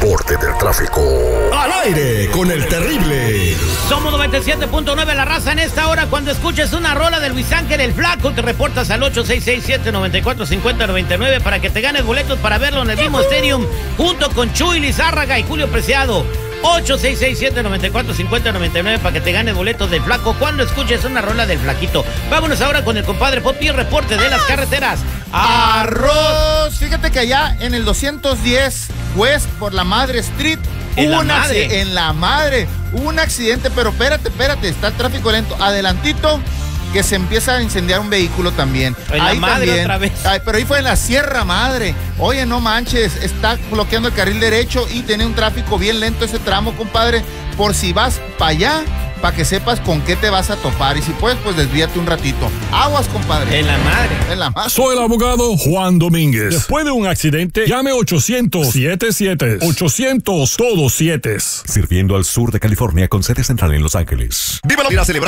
reporte del tráfico. Al aire con el terrible. Somos 97.9 la raza en esta hora. Cuando escuches una rola de Luis Ángel el Flaco, te reportas al 8667-945099 para que te ganes boletos para verlo en el mismo Stadium junto con Chuy Lizárraga y Julio Preciado. 8667-945099 para que te ganes boletos del Flaco cuando escuches una rola del Flaquito. Vámonos ahora con el compadre Popi, el reporte de las carreteras. ¡Arroz! Fíjate que allá en el 210 West por la Madre Street ¿En hubo la Madre? hubo un accidente, pero espérate, está el tráfico lento. Adelantito que se empieza a incendiar un vehículo también. En la Madre también. Otra vez. Ay, pero ahí fue en la Sierra Madre. Oye, no manches, está bloqueando el carril derecho y tiene un tráfico bien lento ese tramo, compadre. Por si vas para allá, para que sepas con qué te vas a topar. Y si puedes, pues desvíate un ratito. Aguas, compadre. En la Madre. En la Madre. Soy el abogado Juan Domínguez. Después de un accidente, llame 800-77. 800 todos 7. Sirviendo al sur de California con sede central en Los Ángeles. ¡Viva la vida! Celebrar